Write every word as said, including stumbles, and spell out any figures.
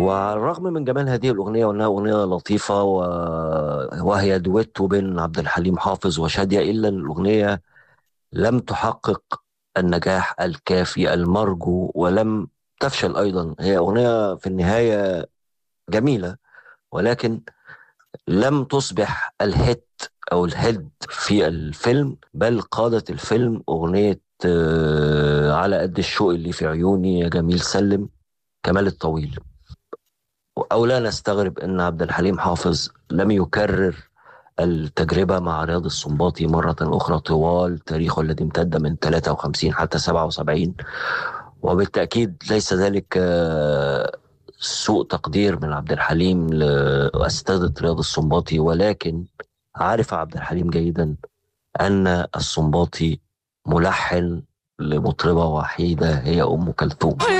وعلى الرغم من جمال هذه الأغنية وأنها أغنية لطيفة و... وهي دويتو بين عبد الحليم حافظ وشادية، إلا الأغنية لم تحقق النجاح الكافي المرجو، ولم تفشل أيضا. هي أغنية في النهاية جميلة، ولكن لم تصبح الهيت أو الهيد في الفيلم، بل قادت الفيلم أغنية آه، على قد الشوق اللي في عيوني يا جميل سلم كمال الطويل. أو لا نستغرب أن عبد الحليم حافظ لم يكرر التجربة مع رياض السنباطي مرة أخرى طوال تاريخه الذي امتد من ثلاثة وخمسين حتى سبعة وسبعين. وبالتأكيد ليس ذلك آه، سوء تقدير من عبد الحليم لأستاذة رياض السنباطي، ولكن عارف عبد الحليم جيدا أن السنباطي ملحن لمطربة وحيدة هي أم كلثوم.